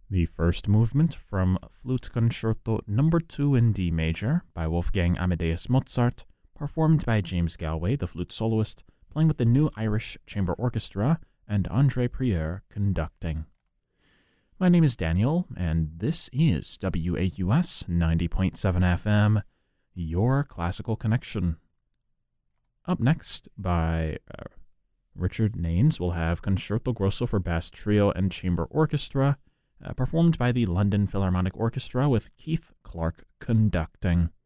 The first movement from Flute Concerto Number 2 in D major by Wolfgang Amadeus Mozart, performed by James Galway, the flute soloist, playing with the New Irish Chamber Orchestra, and André Prieur conducting. My name is Daniel, and this is WAUS 90.7 FM, your classical connection. Up next, by Richard Naines, we'll have Concerto Grosso for Bass Trio and Chamber Orchestra, performed by the London Philharmonic Orchestra with Keith Clark conducting.